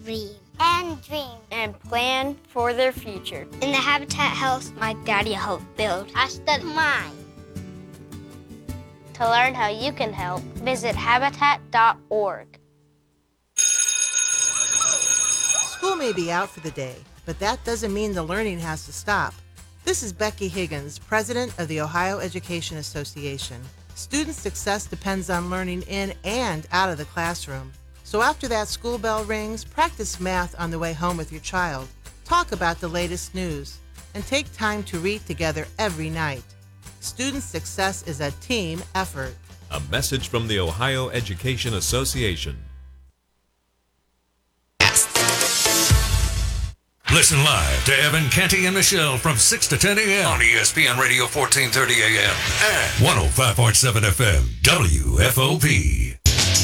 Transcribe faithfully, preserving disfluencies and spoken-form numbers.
dream. And dream. And plan for their future. In the Habitat house my daddy helped build, I studied mine. To learn how you can help, visit habitat dot org. School may be out for the day, but that doesn't mean the learning has to stop. This is Becky Higgins, president of the Ohio Education Association. Student success depends on learning in and out of the classroom. So after that school bell rings, practice math on the way home with your child. Talk about the latest news, and take time to read together every night. Student success is a team effort. A message from the Ohio Education Association. Listen live to Evan, Canty, and Michelle from six to ten a.m. on E S P N Radio fourteen thirty a.m. and one oh five point seven F M W F O P.